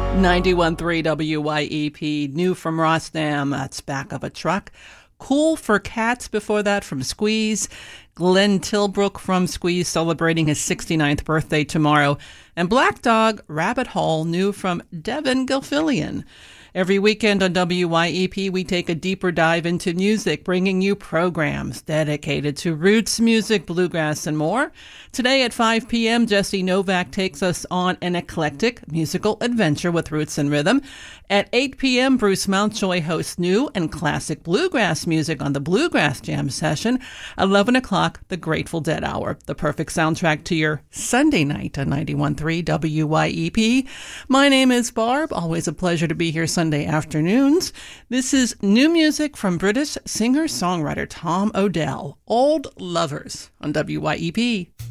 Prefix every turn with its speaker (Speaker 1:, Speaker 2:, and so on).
Speaker 1: 91.3 WYEP, new from Rostam, that's Back of a Truck. Cool for Cats before that from Squeeze. Glenn Tilbrook from Squeeze celebrating his 69th birthday tomorrow. And Black Dog, Rabbit Hole, new from Devin Gilfillian. Every weekend on WYEP, we take a deeper dive into music, bringing you programs dedicated to roots music, bluegrass, and more. Today at 5 p.m., Jesse Novak takes us on an eclectic musical adventure with roots and rhythm. At 8 p.m., Bruce Mountjoy hosts new and classic bluegrass music on the Bluegrass Jam session. 11 o'clock, the Grateful Dead Hour, the perfect soundtrack to your Sunday night on 91.3 WYEP. My name is Barb. Always a pleasure to be here Sunday afternoons. This is new music from British singer-songwriter Tom Odell, Old Lovers on WYEP.